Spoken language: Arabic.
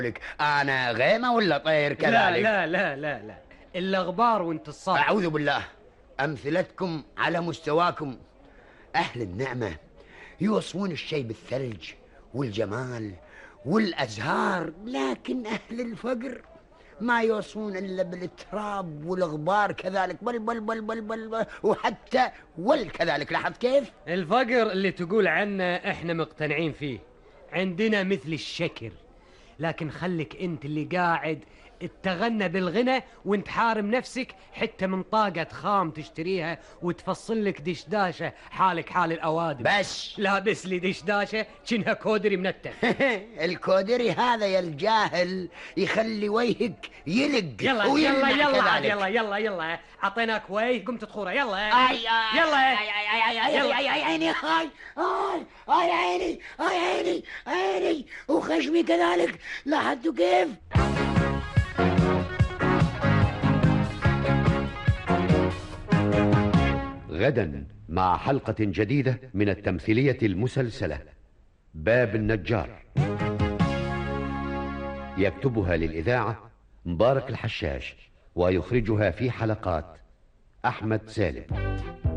لك انا غيمه ولا طير كذلك؟ لا لا لا لا لا، الاغبار وانت الصادق. اعوذ بالله، امثلتكم على مستواكم. اهل النعمه يوصفون الشيء بالثلج والجمال والازهار، لكن اهل الفقر ما يوصفون الا بالتراب والغبار كذلك، بل وحتى كذلك. لاحظت كيف؟ الفقر اللي تقول عنه احنا مقتنعين فيه، عندنا مثل الشكر، لكن خلك انت اللي قاعد تتغنى بالغنى وانت حارم نفسك حتى من طاقة خام تشتريها وتفصل لك دشداشة حالك حال الأوادم. بس لابس لي دشداشة شنها كودري منتف. الكودري هذا يا الجاهل يخلي وجهك يلق. يلا يلا يلا يلا يلا يلا، عطيناك وجه قمت تخوره. يلا يلا عيني، هاي عيني، عيني وخشمي كذلك. لاحظتوا كيف؟ غدا مع حلقة جديدة من التمثيلية المسلسلة باب النجار. يكتبها للإذاعة مبارك الحشاش، ويخرجها في حلقات أحمد سالم.